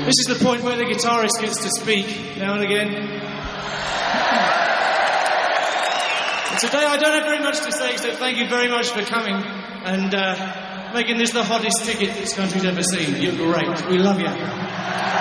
This is the point where the guitarist gets to speak now and again. And today I don't have very much to say, so thank you very much for coming and making this the hottest ticket this country's ever seen. You're great. We love you.